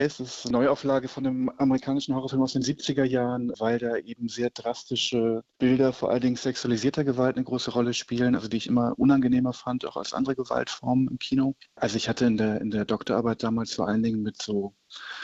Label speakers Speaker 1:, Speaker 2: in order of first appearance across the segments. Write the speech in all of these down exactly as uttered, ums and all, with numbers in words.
Speaker 1: Es ist eine Neuauflage von einem amerikanischen Horrorfilm aus den siebziger Jahren, weil da eben sehr drastische Bilder, vor allen Dingen sexualisierter Gewalt, eine große Rolle spielen, also die ich immer unangenehmer fand, auch als andere Gewaltformen im Kino. Also ich hatte in der, in der Doktorarbeit damals vor allen Dingen mit so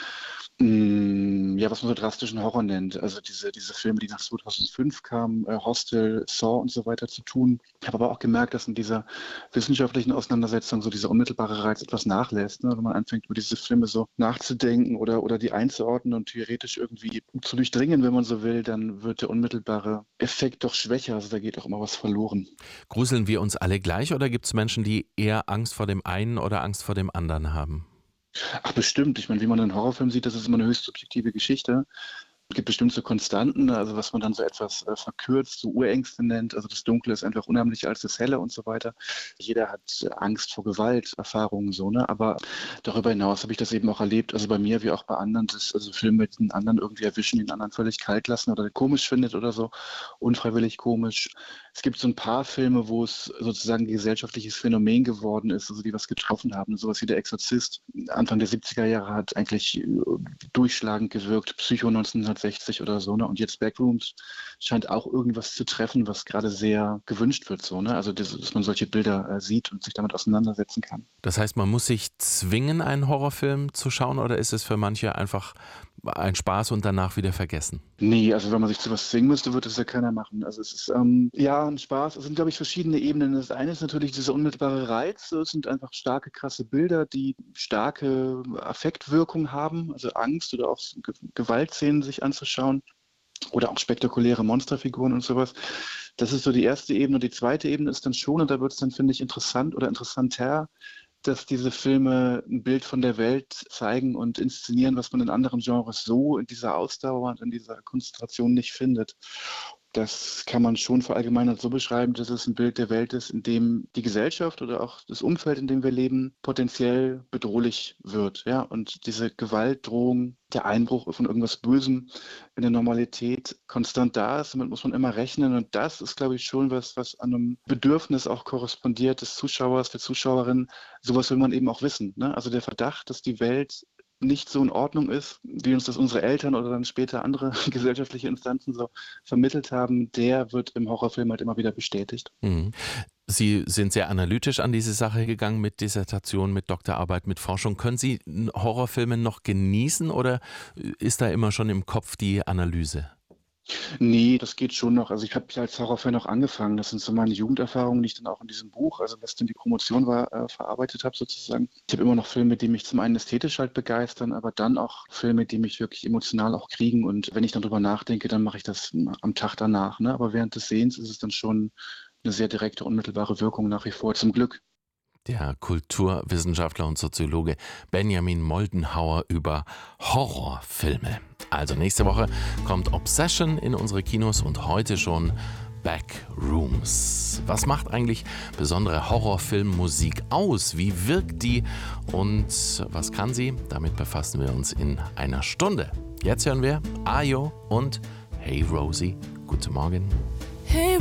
Speaker 1: Mm, ja, was man so drastischen Horror nennt. Also diese, diese Filme, die nach zweitausendfünf kamen, äh, Hostel, Saw und so weiter zu tun. Ich habe aber auch gemerkt, dass in dieser wissenschaftlichen Auseinandersetzung so dieser unmittelbare Reiz etwas nachlässt, ne? Wenn man anfängt, über diese Filme so nachzudenken oder, oder die einzuordnen und theoretisch irgendwie zu durchdringen, wenn man so will, dann wird der unmittelbare Effekt doch schwächer. Also da geht auch immer was verloren.
Speaker 2: Gruseln wir uns alle gleich oder gibt es Menschen, die eher Angst vor dem einen oder Angst vor dem anderen haben?
Speaker 1: Ach, bestimmt. Ich meine, wie man einen Horrorfilm sieht, das ist immer eine höchst subjektive Geschichte. Es gibt bestimmt so Konstanten, also was man dann so etwas äh, verkürzt, so Urängste nennt. Also das Dunkle ist einfach unheimlicher als das Helle und so weiter. Jeder hat äh, Angst vor Gewalt, Erfahrungen so, ne? Aber darüber hinaus habe ich das eben auch erlebt, also bei mir wie auch bei anderen, dass also Filme den anderen irgendwie erwischen, den anderen völlig kalt lassen oder komisch findet oder so, unfreiwillig komisch. Es gibt so ein paar Filme, wo es sozusagen ein gesellschaftliches Phänomen geworden ist, also die was getroffen haben. Sowas wie Der Exorzist Anfang der siebziger Jahre hat eigentlich äh, durchschlagend gewirkt, Psycho neunzehnhundertsechzig oder so, ne? Und jetzt Backrooms scheint auch irgendwas zu treffen, was gerade sehr gewünscht wird, so, ne? Also das, dass man solche Bilder äh, sieht und sich damit auseinandersetzen kann.
Speaker 2: Das heißt, man muss sich zwingen, einen Horrorfilm zu schauen oder ist es für manche einfach ein Spaß und danach wieder vergessen?
Speaker 1: Nee, also wenn man sich zu was zwingen müsste, würde das ja keiner machen. Also es ist ähm, ja ein Spaß. Es sind, glaube ich, verschiedene Ebenen. Das eine ist natürlich dieser unmittelbare Reiz. Es sind einfach starke, krasse Bilder, die starke Affektwirkung haben, also Angst oder auch Ge- Gewaltszenen sich anzuschauen oder auch spektakuläre Monsterfiguren und sowas. Das ist so die erste Ebene. Und die zweite Ebene ist dann schon, und da wird es dann, finde ich, interessant oder interessanter, dass diese Filme ein Bild von der Welt zeigen und inszenieren, was man in anderen Genres so in dieser Ausdauer und in dieser Konzentration nicht findet. Das kann man schon verallgemeinert so beschreiben, dass es ein Bild der Welt ist, in dem die Gesellschaft oder auch das Umfeld, in dem wir leben, potenziell bedrohlich wird. Ja? Und diese Gewaltdrohung, der Einbruch von irgendwas Bösem in der Normalität konstant da ist, damit muss man immer rechnen. Und das ist, glaube ich, schon was, was an einem Bedürfnis auch korrespondiert des Zuschauers, der Zuschauerin. Sowas will man eben auch wissen. Ne? Also der Verdacht, dass die Welt nicht so in Ordnung ist, wie uns das unsere Eltern oder dann später andere gesellschaftliche Instanzen so vermittelt haben, der wird im Horrorfilm halt immer wieder bestätigt.
Speaker 2: Mhm. Sie sind sehr analytisch an diese Sache gegangen mit Dissertation, mit Doktorarbeit, mit Forschung. Können Sie Horrorfilme noch genießen oder ist da immer schon im Kopf die Analyse?
Speaker 1: Nee, das geht schon noch. Also ich habe ja als Horrorfan auch angefangen. Das sind so meine Jugenderfahrungen, die ich dann auch in diesem Buch, also was dann die Promotion war, äh, verarbeitet habe sozusagen. Ich habe immer noch Filme, die mich zum einen ästhetisch halt begeistern, aber dann auch Filme, die mich wirklich emotional auch kriegen. Und wenn ich dann drüber nachdenke, dann mache ich das am Tag danach. Ne? Aber während des Sehens ist es dann schon eine sehr direkte, unmittelbare Wirkung nach wie vor, zum Glück.
Speaker 2: Der Kulturwissenschaftler und Soziologe Benjamin Moldenhauer über Horrorfilme. Also nächste Woche kommt Obsession in unsere Kinos und heute schon Backrooms. Was macht eigentlich besondere Horrorfilmmusik aus? Wie wirkt die und was kann sie? Damit befassen wir uns in einer Stunde. Jetzt hören wir Ayo und Hey Rosie. Guten Morgen.
Speaker 3: Hey